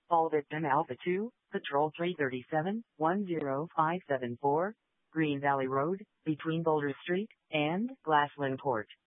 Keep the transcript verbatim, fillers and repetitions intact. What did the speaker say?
Fall victim Alpha two, Patrol three thirty-seven, one zero five seven four, Green Valley Road, between Boulder Street and Glassland Court.